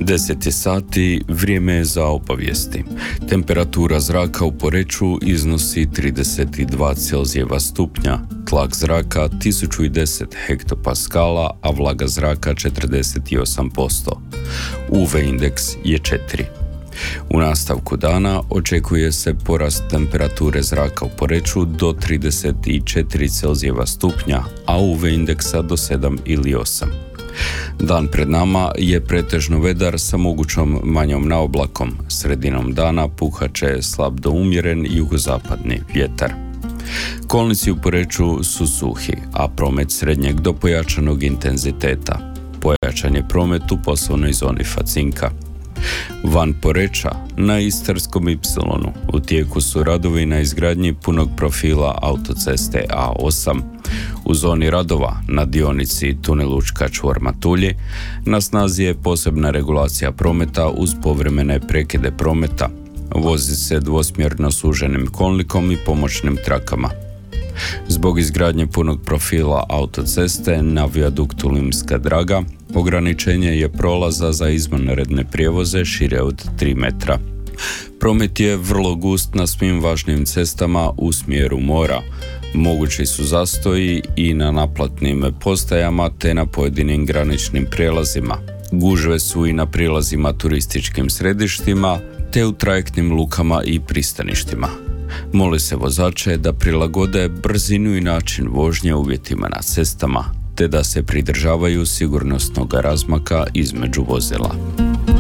10 je sati, vrijeme je za obavijesti. Temperatura zraka u Poreču iznosi 32 Celzijeva stupnja, tlak zraka 1010 hektopaskala, a vlaga zraka 48%. UV indeks je 4. U nastavku dana očekuje se porast temperature zraka u Poreču do 34 Celzijeva stupnja, a UV indeksa do 7 ili 8. Dan pred nama je pretežno vedar sa mogućom manjom naoblakom. Sredinom dana puhat će slab do umjeren jugozapadni vjetar. Kolnici u Poreču su suhi, a promet srednjeg do pojačanog intenziteta. Pojačan je promet u poslovnoj zoni Facinka. Van Poreča, na Istarskom Ipsilonu, u tijeku su radovi na izgradnji punog profila autoceste A8. U zoni radova, na dionici tunel Učka čvor Matulji, na snazi je posebna regulacija prometa uz povremene prekide prometa. Vozi se dvosmjerno suženim kolnikom i pomoćnim trakama. Zbog izgradnje punog profila autoceste na vijaduktu Limska Draga, ograničenje je prolaza za izvanredne prijevoze šire od 3 metra. Promet je vrlo gust na svim važnim cestama u smjeru mora. Mogući su zastoji i na naplatnim postajama te na pojedinim graničnim prijelazima. Gužve su i na prilazima turističkim središtima te u trajektnim lukama i pristaništima. Moli se vozače da prilagode brzinu i način vožnje uvjetima na cestama, te da se pridržavaju sigurnosnog razmaka između vozila.